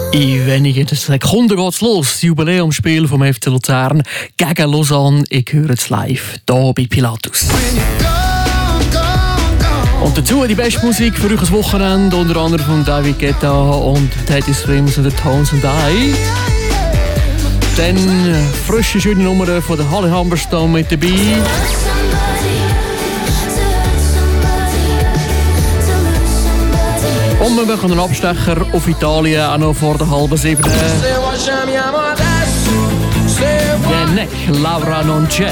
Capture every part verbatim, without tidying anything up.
In wenigen Sekunden geht's los. Das Jubiläumsspiel vom F C Luzern gegen Lausanne. Ich höre es live hier bei Pilatus. Und dazu die beste Musik für euch das Wochenende, unter anderem von David Guetta und Teddy Swims und The Tones and I. Dann frische, schöne Nummern von der Halle Humberstone mit dabei. Und wir machen einen Abstecher auf Italien, auch noch vor der halben sieben. Janek, Laura non c'è.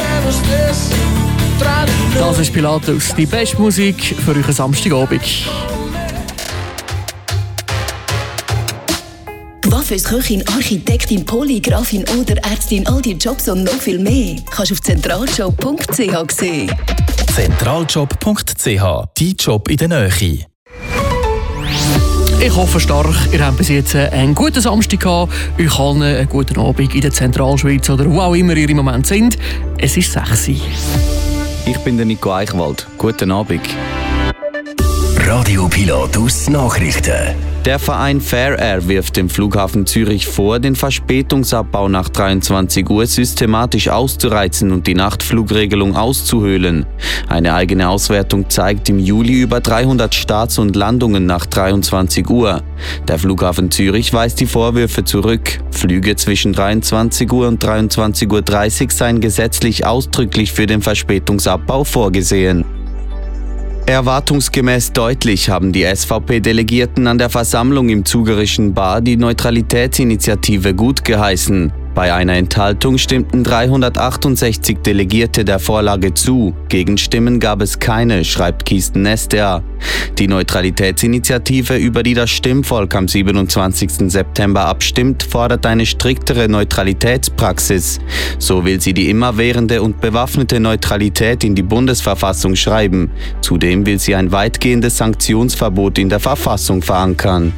Das ist Pilatus, die beste Musik für euch Samstagabend. Coiffeuse, Köchin, Architektin, Polygrafin oder Ärztin, all die Jobs und noch viel mehr kannst du auf zentraljob punkt c h sehen. zentraljob punkt c h, dein Job in der Nähe. Ich hoffe stark, ihr habt bis jetzt einen guten Samstag gehabt. Euch allen einen guten Abend in der Zentralschweiz oder wo auch immer ihr im Moment sind. Es ist sechs Uhr. Ich bin der Nico Eichwald. Guten Abend. Radio Pilatus Nachrichten. Der Verein Fair Air wirft dem Flughafen Zürich vor, den Verspätungsabbau nach dreiundzwanzig Uhr systematisch auszureizen und die Nachtflugregelung auszuhöhlen. Eine eigene Auswertung zeigt im Juli über dreihundert Starts und Landungen nach dreiundzwanzig Uhr. Der Flughafen Zürich weist die Vorwürfe zurück. Flüge zwischen dreiundzwanzig Uhr und dreiundzwanzig Uhr dreißig seien gesetzlich ausdrücklich für den Verspätungsabbau vorgesehen. Erwartungsgemäß deutlich haben die S V P-Delegierten an der Versammlung im Zugerischen Bar die Neutralitätsinitiative gutgeheißen. Bei einer Enthaltung stimmten dreihundertachtundsechzig Delegierte der Vorlage zu. Gegenstimmen gab es keine, schreibt Kirsten Nester. Die Neutralitätsinitiative, über die das Stimmvolk am siebenundzwanzigsten September abstimmt, fordert eine striktere Neutralitätspraxis. So will sie die immerwährende und bewaffnete Neutralität in die Bundesverfassung schreiben. Zudem will sie ein weitgehendes Sanktionsverbot in der Verfassung verankern.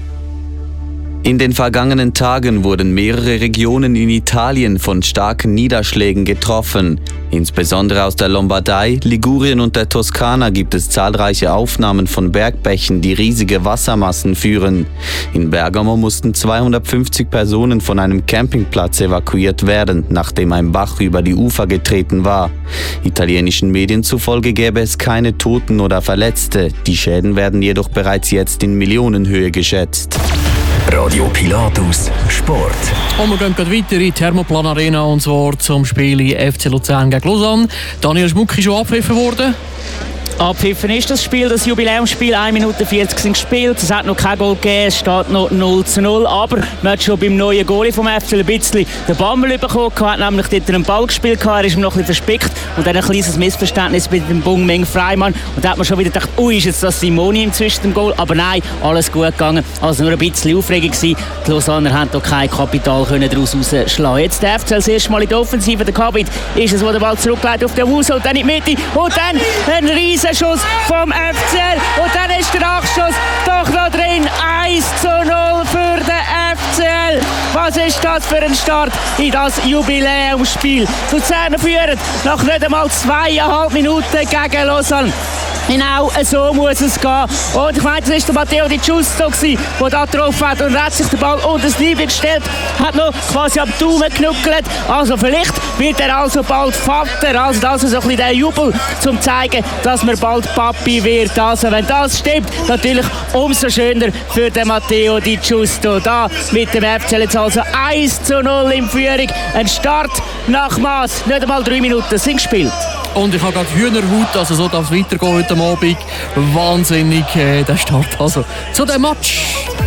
In den vergangenen Tagen wurden mehrere Regionen in Italien von starken Niederschlägen getroffen. Insbesondere aus der Lombardei, Ligurien und der Toskana gibt es zahlreiche Aufnahmen von Bergbächen, die riesige Wassermassen führen. In Bergamo mussten zweihundertfünfzig Personen von einem Campingplatz evakuiert werden, nachdem ein Bach über die Ufer getreten war. Italienischen Medien zufolge gäbe es keine Toten oder Verletzte. Die Schäden werden jedoch bereits jetzt in Millionenhöhe geschätzt. Radio Pilatus Sport. Und wir gehen gleich weiter in die Thermoplan Arena und zwar zum Spiel F C Luzern gegen Lausanne. Daniel Schmuck ist schon abgepfiffen worden. Abpfiffen ist das Spiel, das Jubiläumsspiel. eine Minute vierzig sind gespielt. Es hat noch kein Goal gegeben, es steht noch null zu null. Aber man hat schon beim neuen Goalie vom F C ein bisschen den Bammel bekommen. Er hat nämlich dort einen Ball gespielt, er ist ihm noch ein bisschen verspickt. Und dann ein kleines Missverständnis mit dem Bung Meng Freimann. Und da hat man schon wieder gedacht, ui, ist jetzt das Simoni inzwischen dem Goal? Aber nein, alles gut gegangen. Also nur ein bisschen Aufregung gewesen. Die Lausanner haben hier kein Kapital daraus rausschlagen. Jetzt der F C das erste Mal in der Offensive. Der Kabit ist es, wo der Ball zurückleitet auf den Haus und dann in die Mitte. Und dann ein riesen Schuss vom F C L und dann ist der Nachschuss doch noch drin. eins zu null für den F C L. Was ist das für ein Start in das Jubiläumsspiel? Die Luzerner führen nach nicht einmal zweieinhalb Minuten gegen Lausanne. Genau, so muss es gehen. Und ich meine, das war der Matteo Di Giusto, der da getroffen hat und hat sich den Ball unter das Liebe gestellt, hat noch quasi am Daumen genuckelt. Also vielleicht wird er also bald Vater. Also das ist so ein bisschen der Jubel, um zu zeigen, dass man bald Papi wird. Also wenn das stimmt, natürlich umso schöner für den Matteo Di Giusto. Da mit dem F C L jetzt also eins zu null in Führung. Ein Start nach Maß. Nicht einmal drei Minuten sind gespielt. Und ich habe gerade Hühnerhaut, also so darf es weitergehen heute Abend. Wahnsinnig, äh, der Start also zu dem Match.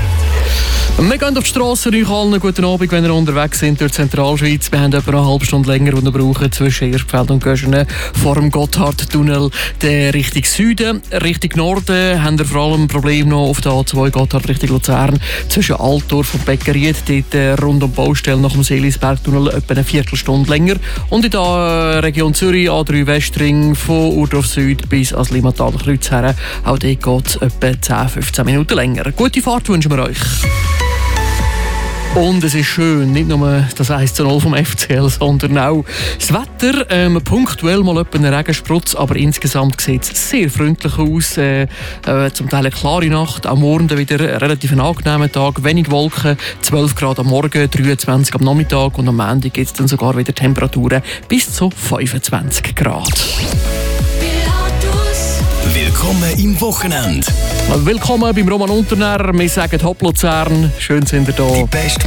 Wir gehen auf die Strasse, euch allen guten Abend, wenn ihr unterwegs sind durch die Zentralschweiz. Wir haben etwa eine halbe Stunde länger, die wir brauchen, zwischen Erstfeld und Göschenen, vor dem Gotthardtunnel, der Richtung Süden. Richtung Norden haben wir vor allem ein Problem noch auf der A zwei Gotthard Richtung Luzern, zwischen Altdorf und Beckeried, dort äh, rund um die Baustelle nach dem Seelisbergtunnel etwa eine Viertelstunde länger. Und in der äh, Region Zürich, A drei Westring, von Urdorf Süd bis ans Limmataler Kreuz her, auch dort geht es etwa zehn bis fünfzehn Minuten länger. Gute Fahrt wünschen wir euch. Und es ist schön, nicht nur das eins zu null vom F C L, sondern auch das Wetter. Ähm, punktuell mal etwa ein Regensprutz, aber insgesamt sieht es sehr freundlich aus. Äh, äh, zum Teil eine klare Nacht, am Morgen dann wieder ein relativ angenehmer Tag, wenig Wolken, zwölf Grad am Morgen, dreiundzwanzig am Nachmittag und am Ende gibt es dann sogar wieder Temperaturen bis zu fünfundzwanzig Grad. Willkommen im Wochenende. Willkommen beim Roman Unternehmer. Wir sagen Hopp Luzern, schön sind ihr da. Die beste